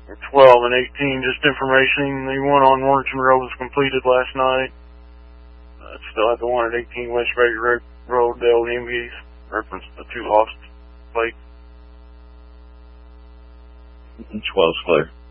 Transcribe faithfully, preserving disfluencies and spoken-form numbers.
twelve and eighteen, just information. The one on Warrington Road was completed last night. Uh, still at the one at eighteen West Baker Road, Dale Nimby's, reference the two lost plates. twelve's clear.